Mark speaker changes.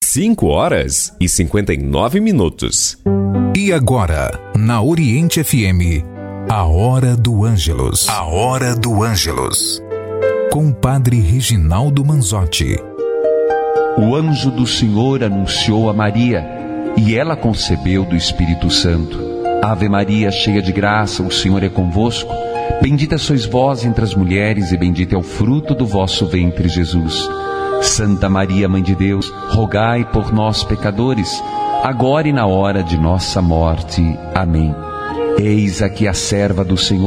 Speaker 1: 5h59.
Speaker 2: E agora, na Oriente FM, a Hora do Ângelus. A Hora do Ângelus. Com o Padre Reginaldo Manzotti.
Speaker 3: O anjo do Senhor anunciou a Maria, e ela concebeu do Espírito Santo. Ave Maria, cheia de graça, o Senhor é convosco. Bendita sois vós entre as mulheres, e bendito é o fruto do vosso ventre, Jesus. Santa Maria, Mãe de Deus, rogai por nós, pecadores, agora e na hora de nossa morte. Amém. Eis aqui a serva do Senhor.